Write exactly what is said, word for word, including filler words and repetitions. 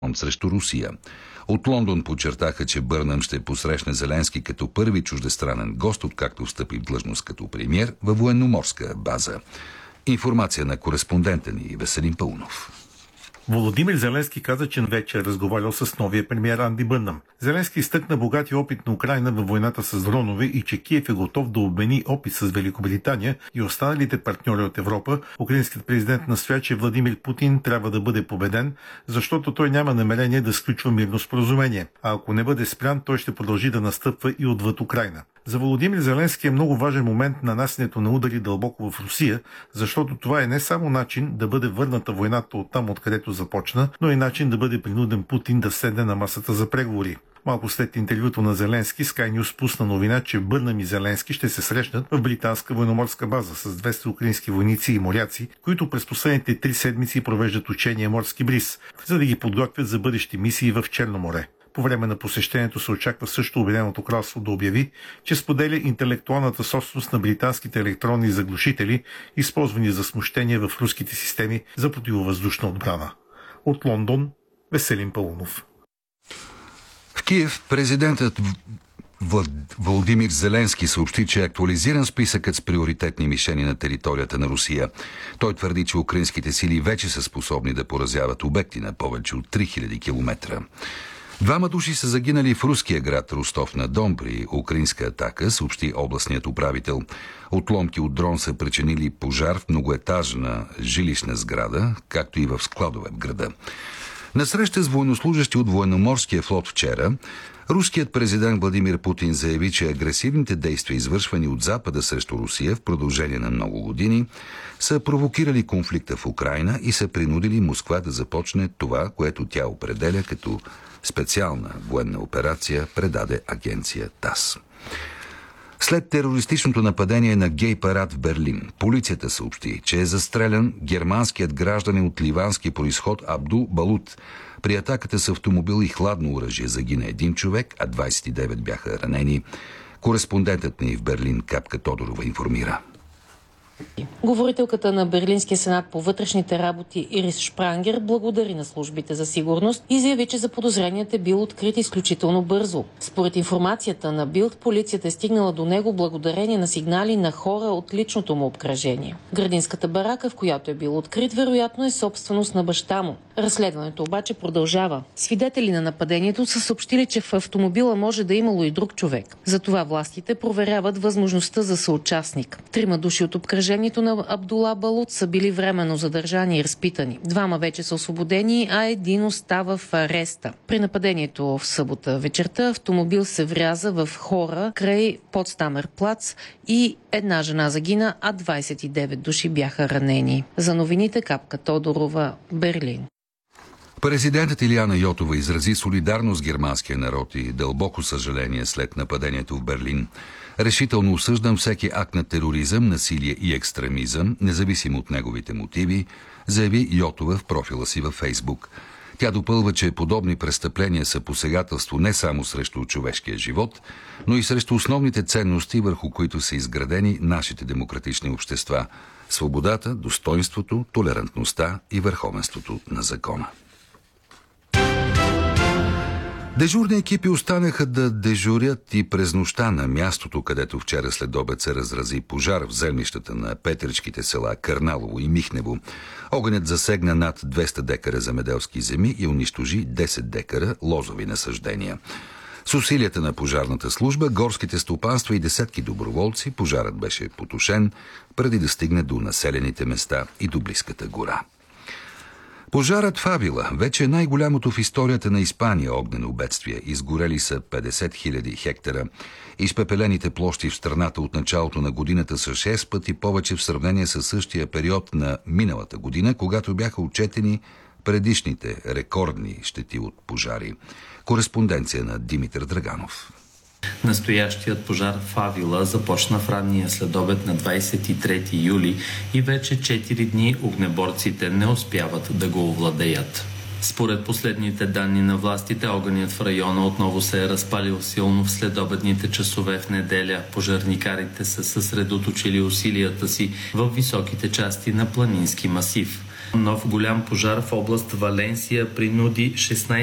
срещу Русия. От Лондон подчертаха, че Бърнъм ще посрещне Зеленски като първи чуждестранен гост, откакто встъпи в длъжност като премиер във военноморска база. Информация на кореспондента ни Веселин Паунов. Володимир Зеленски каза, че вече е разговарял с новия премиер Анди Бърнъм. Зеленски изтъкна богати опит на Украйна във войната с дронове и че Киев е готов да обмени опит с Великобритания и останалите партньори от Европа. Украинският президент настоя, че Владимир Путин трябва да бъде победен, защото той няма намерение да сключва мирно споразумение. А ако не бъде спрян, той ще продължи да настъпва и отвъд Украйна. За Володимир Зеленски е много важен момент нанасянето на удари дълбоко в Русия, защото това е не само начин да бъде върната войната оттам, откъдето започна, но и начин да бъде принуден Путин да седне на масата за преговори. Малко след интервюто на Зеленски, Sky News пусна новина, че Бърнъм и Зеленски ще се срещнат в британска военноморска база с двеста украински войници и моряци, които през последните три седмици провеждат учение Морски бриз, за да ги подготвят за бъдещи мисии в Черно море. По време на посещението се очаква също Обединеното кралство да обяви, че споделя интелектуалната собственост на британските електронни заглушители, използвани за смущение в руските системи за противовъздушна отбрана. От Лондон, Веселин Паунов. В Киев президентът Володимир Зеленски съобщи, че е актуализиран списъкът с приоритетни мишени на територията на Русия. Той твърди, че украинските сили вече са способни да поразяват обекти на повече от три хиляди километра. Двама души са загинали в руския град Ростов-на-Дон при украинска атака, съобщи областният управител. Отломки от дрон са причинили пожар в многоетажна жилищна сграда, както и в складове в града. На среща с военнослужащи от военноморския флот вчера, руският президент Владимир Путин заяви, че агресивните действия, извършвани от Запада срещу Русия в продължение на много години, са провокирали конфликта в Украйна и са принудили Москва да започне това, което тя определя като специална военна операция, предаде агенция ТАСС. След терористичното нападение на гей парад в Берлин, полицията съобщи, че е застрелян германският гражданин от ливански произход Абдул Балут. При атаката с автомобил и хладно оръжие загина един човек, а двадесет и девет бяха ранени. Кореспондентът ни в Берлин Капка Тодорова информира. Говорителката на Берлинския сенат по вътрешните работи Ирис Шпрангер благодари на службите за сигурност и заяви, че заподозреният е бил открит изключително бързо. Според информацията на Билд, полицията е стигнала до него благодарение на сигнали на хора от личното му обкръжение. Градинската барака, в която е бил открит, вероятно е собственост на баща му. Разследването обаче продължава. Свидетели на нападението са съобщили, че в автомобила може да е имало и друг човек. Затова властите проверяват възможността за съучастник. Трима души от обкръжението на Абдула Балут са били временно задържани и разпитани. Двама вече са освободени, а един остава в ареста. При нападението в събота вечерта автомобил се вряза в хора край Потсдамер плац и една жена загина, а двадесет и девет души бяха ранени. За новините Капка Тодорова, Берлин. Президентът Илияна Йотова изрази солидарност с германския народ и дълбоко съжаление след нападението в Берлин. Решително осъждам всеки акт на тероризъм, насилие и екстремизъм, независимо от неговите мотиви, заяви Йотова в профила си във Фейсбук. Тя допълва, че подобни престъпления са посегателство не само срещу човешкия живот, но и срещу основните ценности, върху които са изградени нашите демократични общества – свободата, достоинството, толерантността и върховенството на закона. Дежурни екипи останаха да дежурят и през нощта на мястото, където вчера след обед се разрази пожар в землищата на петричките села Кърналово и Михнево. Огънят засегна над двеста декара земеделски земи и унищожи десет декара лозови насаждения. С усилията на пожарната служба, горските стопанства и десетки доброволци пожарът беше потушен, преди да стигне до населените места и до близката гора. Пожарът в Авила вече е най-голямото в историята на Испания огнено бедствие. Изгорели са петдесет хиляди хектара. Изпепелените площи в страната от началото на годината са шест пъти повече в сравнение с същия период на миналата година, когато бяха отчетени предишните рекордни щети от пожари. Кореспонденция на Димитър Драганов. Настоящият пожар в Авила започна в ранния следобед на двадесет и трети юли и вече четири дни огнеборците не успяват да го овладеят. Според последните данни на властите, огънят в района отново се е разпалил силно в следобедните часове в неделя. Пожарникарите са съсредоточили усилията си в високите части на планински масив. Нов голям пожар в област Валенсия принуди шестнайсет